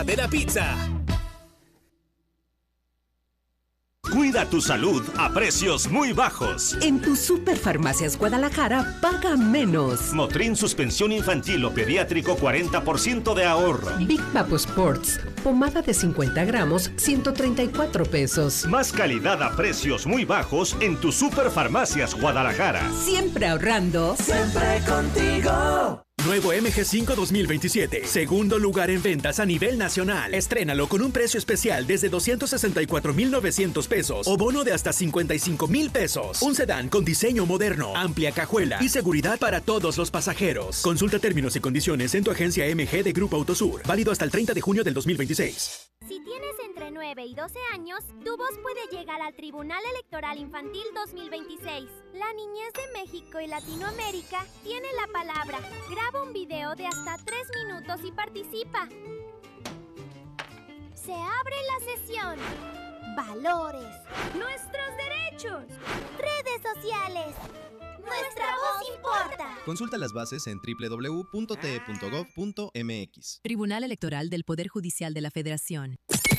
de la pizza. Cuida tu salud a precios muy bajos. En tu Superfarmacias Guadalajara, paga menos. Motrin suspensión infantil o pediátrico, 40% de ahorro. Big Papo Sports, pomada de 50 gramos, 134 pesos. Más calidad a precios muy bajos en tu Superfarmacias Guadalajara. Siempre ahorrando. Siempre contigo. Nuevo MG5 2027. Segundo lugar en ventas a nivel nacional. Estrénalo con un precio especial desde 264,900 pesos o bono de hasta 55,000 pesos. Un sedán con diseño moderno, amplia cajuela y seguridad para todos los pasajeros. Consulta términos y condiciones en tu agencia MG de Grupo Autosur. Válido hasta el 30 de junio del 2026. Si tienes entre 9 y 12 años, tu voz puede llegar al Tribunal Electoral Infantil 2026. La niñez de México y Latinoamérica tiene la palabra. Graba un video de hasta 3 minutos y participa. Se abre la sesión. Valores. Nuestros derechos. Redes sociales. Nuestra voz importa. Consulta las bases en www.te.gov.mx. Tribunal Electoral del Poder Judicial de la Federación.